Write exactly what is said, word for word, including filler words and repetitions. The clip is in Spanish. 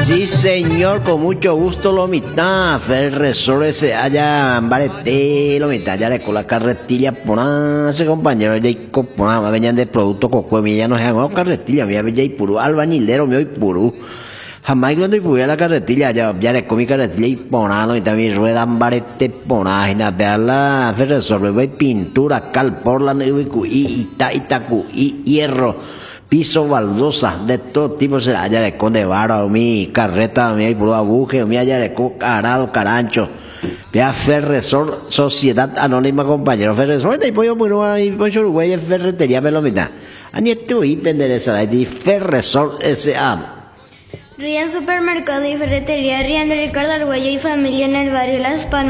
Sí, señor, con mucho gusto, lo mitad. Ferresor se haya barete, lo mitad, ya le con la carretilla por ese compañero de copona, venían de producto coco, mi ya no se llama carretilla, mi había y puro albañilero, mi hoy puro. Jamás cuando pude la carretilla, ya, ya le comí carretilla y ponado, y también ruedan barete ponada, vean la Ferresor, voy pintura, cal, porlan, y ita, itacu, y hierro. Piso, baldosa, de todo tipo será, allá de conde vara, mi carreta, mi puro aguje, mi allá de arado, carancho. Vea Ferresor, Sociedad Anónima, compañero. Ferresor, y pollo bueno, ahí, pollo Uruguay, ferretería, me lo mira. A nieto y pendereza, y Ferresor S A. Rían Supermercado y Ferretería, Rían de Ricardo Arguello y familia en el barrio Las Palmas.